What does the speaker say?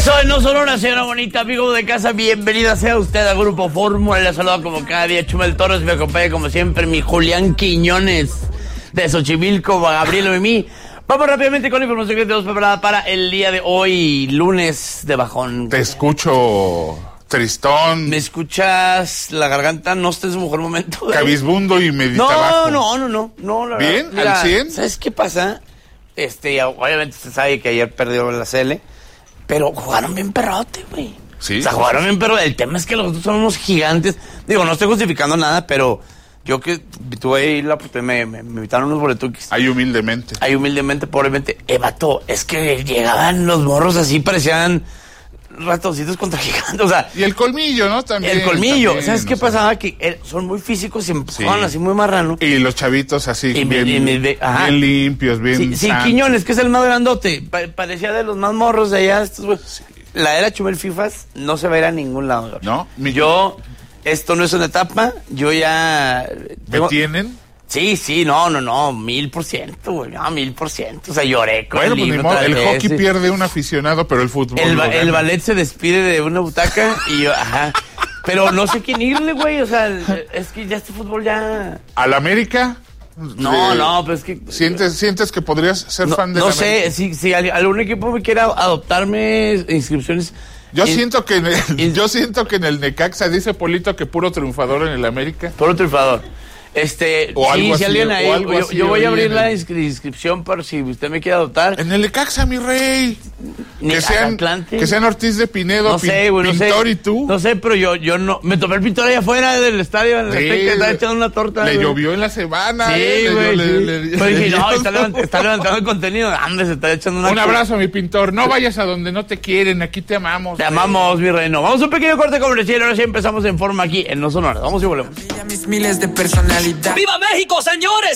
Soy No Sonora, señora bonita, amigo de casa, bienvenida sea usted al Grupo Fórmula. Le saluda como cada día Chumel Torres, me acompaña como siempre mi Julián Quiñones de Xochimilco, Gabriel Noemí. Vamos rápidamente con la información que tenemos preparada para el día de hoy, lunes de bajón. Te escucho tristón. ¿Me escuchas la garganta? No está en su mejor momento. Cabizbundo y meditabajo. No, la ¿Bien? verdad. Mira, ¿al 100? ¿sabes qué pasa? Obviamente se sabe que ayer perdió la CL, pero jugaron bien perrote, güey. Sí. O sea, jugaron bien perrote. El tema es que los otros son unos gigantes. Digo, no estoy justificando nada, pero yo que tuve ahí la oportunidad, me invitaron unos boletuques. Ahí humildemente, pobremente. Vato, es que llegaban los morros así, parecían ratoncitos contra gigantes, o sea. Y el colmillo, ¿no? También. El colmillo. También, ¿Sabes qué pasaba? Que son muy físicos y empujaban Sí. así muy marrano. Y los chavitos así, bien limpios, bien Sí, santos. Quiñones, que es el más grandote. Parecía de los más morros de allá. La era Chumel Fifas no se va a ir a ningún lado. ¿No? Esto no es una etapa. Yo ya... ¿Me tienen? Sí, no, 1000%, güey, no, 1000%. O sea, lloré con Bueno, el pues ni libro. modo, el otra vez, hockey sí. pierde un aficionado, pero el fútbol El ballet se despide de una butaca y yo, ajá. Pero no sé quién irle, güey, o sea, es que ya este fútbol ya... ¿Al América? No, pero es que... ¿Sientes que podrías ser fan de No la sé, América? si algún equipo me quiera adoptarme inscripciones... Yo siento que en el Necaxa dice Polito que puro triunfador en el América. Puro triunfador. O algo si así, alguien ahí, o algo así, yo voy a abrir oye, la inscripción por si usted me quiere adoptar. En el Necaxa, mi rey. Ni Que sean Ortiz de Pinedo, No sé, güey, no sé. Pintor y tú. No sé, pero yo no. Me tomé el pintor allá afuera del estadio, en el Azteca, estaba echando una torta. Le güey. llovió en la semana. Sí, güey. Pero dije, no, llovió. está levantando el contenido. Ande, se está echando una. Un abrazo, mi pintor. No vayas a donde no te quieren. Aquí te amamos. Te amamos, mi reino. Vamos a un pequeño corte comercial. Ahora sí empezamos en forma aquí en No Sonora. Vamos y volvemos. Mis miles de personalidad. ¡Viva México, señores!